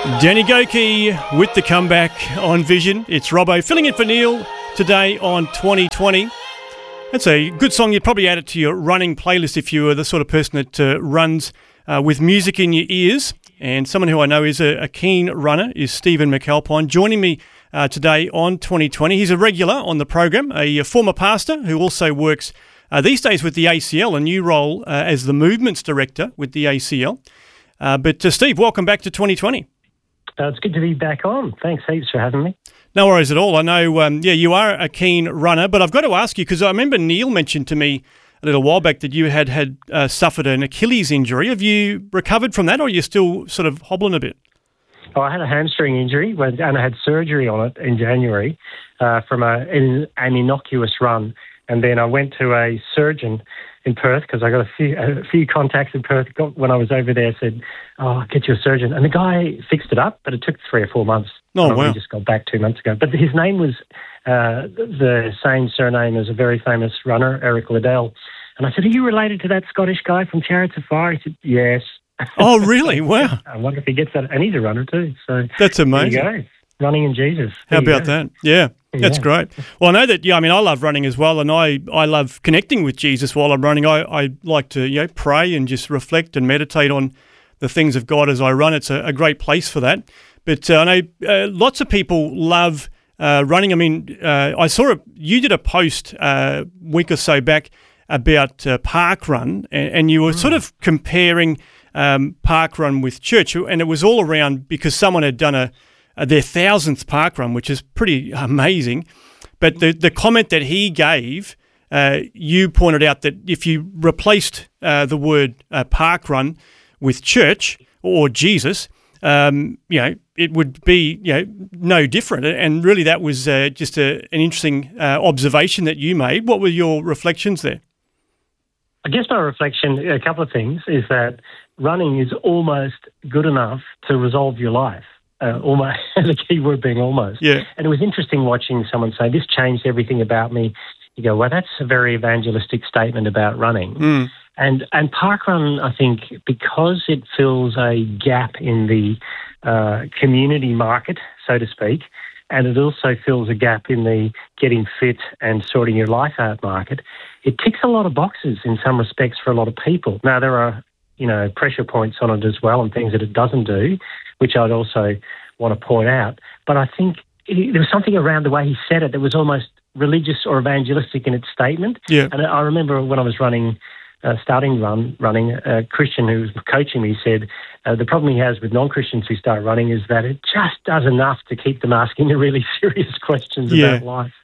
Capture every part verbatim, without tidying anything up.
Danny Gokey with the comeback on Vision. It's Robbo filling in for Neil today on twenty twenty. That's a good song. You'd probably add it to your running playlist if you were the sort of person that uh, runs uh, with music in your ears. And someone who I know is a, a keen runner is Stephen McAlpine, joining me uh, today on twenty twenty. He's a regular on the program, a, a former pastor who also works uh, these days with the A C L, a new role uh, as the movements director with the A C L. Uh, but uh, Steve, welcome back to twenty twenty. Uh, it's good to be back on. Thanks heaps for having me. No worries at all. I know, um, yeah, you are a keen runner, but I've got to ask you, because I remember Neil mentioned to me a little while back that you had had uh, suffered an Achilles injury. Have you recovered from that, or are you still sort of hobbling a bit? Oh, I had a hamstring injury, and I had surgery on it in January uh, from a, an, an innocuous run. And then I went to a surgeon in Perth because I got a few a few contacts in Perth. Got, when I was over there, said, "Oh, get you a surgeon," and the guy fixed it up, but it took three or four months. Oh, wow! We just got back two months ago. But his name was uh, the same surname as a very famous runner, Eric Liddell. And I said, "Are you related to that Scottish guy from Chariots of Fire?" He said, "Yes." Oh, really? Wow! I wonder if he gets that, and he's a runner too. So that's amazing. There you go. Running in Jesus. How There about that? Yeah. That's Yeah. great. Well, I know that, yeah, I mean, I love running as well, and I, I love connecting with Jesus while I'm running. I, I like to, you know, pray and just reflect and meditate on the things of God as I run. It's a, a great place for that. But uh, I know uh, lots of people love uh, running. I mean, uh, I saw a, you did a post uh, a week or so back about uh, park run, and, and you were mm. sort of comparing um, park run with church, and it was all around because someone had done a Uh, their thousandth park run, which is pretty amazing. But the, the comment that he gave, uh, you pointed out that if you replaced uh, the word uh, park run with church or Jesus, um, you know, it would be, you know, no different. And really that was uh, just a, an interesting uh, observation that you made. What were your reflections there? I guess my reflection, a couple of things, is that running is almost good enough to resolve your life. Uh, almost, the key word being almost. Yeah. And it was interesting watching someone say, "This changed everything about me." You go, well, that's a very evangelistic statement about running. Mm. And and parkrun, I think, because it fills a gap in the uh, community market, so to speak, and it also fills a gap in the getting fit and sorting your life out market, it ticks a lot of boxes in some respects for a lot of people. Now, there are, you know, pressure points on it as well and things that it doesn't do, which I'd also want to point out. But I think he, there was something around the way he said it that was almost religious or evangelistic in its statement. Yeah. And I remember when I was running, uh, starting run, running, a Christian who was coaching me said uh, the problem he has with non-Christians who start running is that it just does enough to keep them asking the really serious questions Yeah. about life.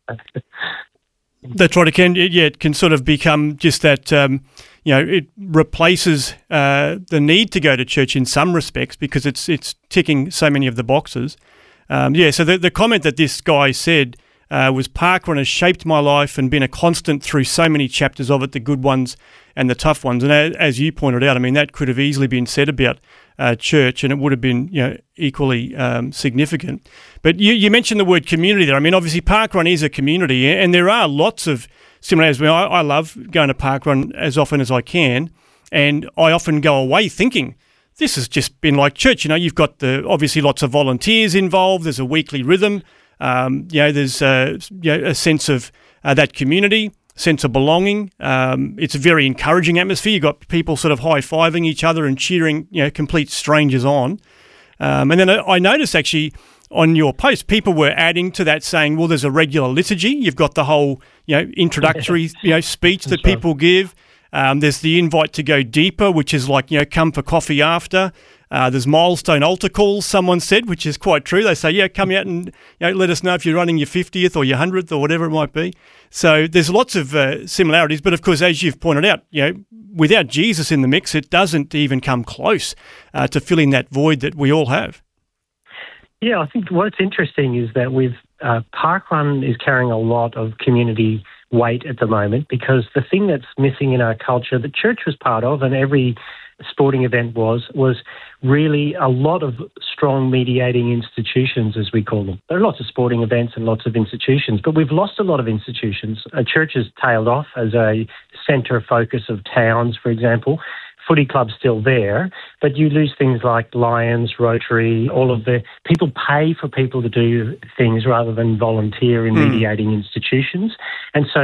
That's right. It can, it, yeah, it can sort of become just that, um, you know, it replaces uh, the need to go to church in some respects because it's it's ticking so many of the boxes. Um, yeah, so the, the comment that this guy said uh, was, "Parkrun has shaped my life and been a constant through so many chapters of it, the good ones and the tough ones." And as, as you pointed out, I mean, that could have easily been said about uh, church, and it would have been, you know, equally um, significant. But you, you mentioned the word community there. I mean, obviously parkrun is a community, and there are lots of similarities. I, mean, I, I love going to parkrun as often as I can, and I often go away thinking, this has just been like church. You know, you've got the obviously lots of volunteers involved. There's a weekly rhythm. Um, you know, there's uh, you know, a sense of uh, that community, sense of belonging. Um, it's a very encouraging atmosphere. You've got people sort of high-fiving each other and cheering, you know, complete strangers on. Um, and then I, I noticed actually on your post, people were adding to that saying, well, there's a regular liturgy. You've got the whole, you know, introductory, you know, speech that That's people give. Um, there's the invite to go deeper, which is like, you know, come for coffee after. Uh, there's milestone altar calls, someone said, which is quite true. They say, yeah, come out and, you know, let us know if you're running your fiftieth or your hundredth or whatever it might be. So there's lots of uh, similarities. But of course, as you've pointed out, you know, without Jesus in the mix, it doesn't even come close uh, to filling that void that we all have. Yeah, I think what's interesting is that with uh, parkrun is carrying a lot of community weight at the moment, because the thing that's missing in our culture that church was part of and every sporting event was, was really a lot of strong mediating institutions, as we call them. There are lots of sporting events and lots of institutions, but we've lost a lot of institutions. A church has tailed off as a centre focus of towns, for example. footy club's still there, but you lose things like Lions, Rotary, all of the people pay for people to do things rather than volunteer in Mm. mediating institutions. And so